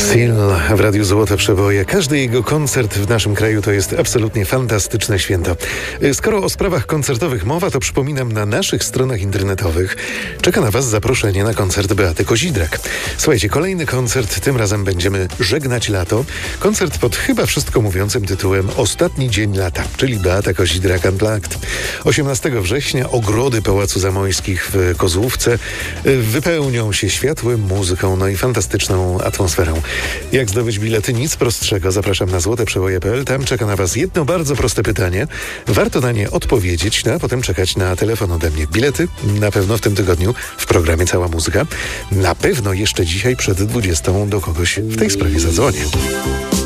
Seal w Radiu Złote Przeboje. Każdy jego koncert w naszym kraju to jest absolutnie fantastyczne święto. Skoro o sprawach koncertowych mowa, to przypominam, na naszych stronach internetowych czeka na Was zaproszenie na koncert Beaty Kozidrak. Słuchajcie, kolejny koncert, tym razem będziemy żegnać lato. Koncert pod chyba wszystko mówiącym tytułem Ostatni dzień lata, czyli Beata Kozidrak Unplugged. 18 września ogrody Pałacu Zamojskich w Kozłówce wypełnią się światłem, muzyką, no i fantastyczną atmosferą. Jak zdobyć bilety? Nic prostszego. Zapraszam na złoteprzeboje.pl. Tam czeka na Was jedno bardzo proste pytanie. Warto na nie odpowiedzieć, no a potem czekać na telefon ode mnie. Bilety na pewno w tym tygodniu w programie Cała Muzyka. Na pewno jeszcze dzisiaj przed 20 do kogoś w tej sprawie zadzwonię.